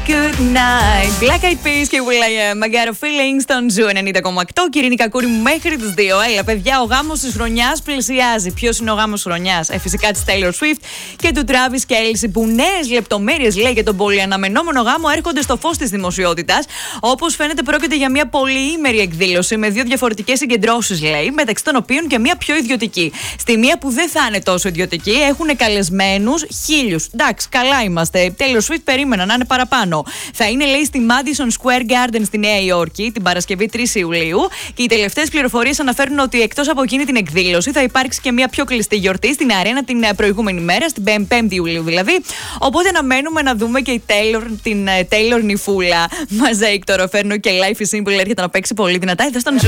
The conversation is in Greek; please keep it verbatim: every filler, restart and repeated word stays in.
Good night. Black Eyed Peas και will.i.am. I got a feeling στον Ζου ενενήντα κόμμα οκτώ. Κυρίνη Κακούρη μου μέχρι τις δύο. Έλα, παιδιά, ο γάμος της χρονιάς πλησιάζει. Ποιος είναι ο γάμος της χρονιάς? Ε, φυσικά της Taylor Swift και του Travis Kelce, που νέες λεπτομέρειες, λέει, για τον πολυαναμενόμενο γάμο έρχονται στο φως της δημοσιότητας. Όπως φαίνεται, πρόκειται για μια πολυήμερη εκδήλωση με δύο διαφορετικές συγκεντρώσεις, λέει, μεταξύ των οποίων και μια πιο ιδιωτική. Στη μία που δεν θα είναι τόσο ιδιωτική, έχουν καλεσμένους χίλιους. Εντάξει, καλά είμαστε. Taylor Swift περίμενα να είναι παραπάνω. Θα είναι, λέει, στη Madison Square Garden στη Νέα Υόρκη την Παρασκευή τρεις Ιουλίου. Και οι τελευταίες πληροφορίες αναφέρουν ότι εκτός από εκείνη την εκδήλωση θα υπάρξει και μια πιο κλειστή γιορτή στην αρένα την προηγούμενη μέρα, στην πέμπτη Ιουλίου δηλαδή. Οπότε αναμένουμε να δούμε και η Taylor, την Taylor νυφούλα. Μαζέικ τώρα φέρνω και Life is Simple έρχεται να παίξει πολύ δυνατά.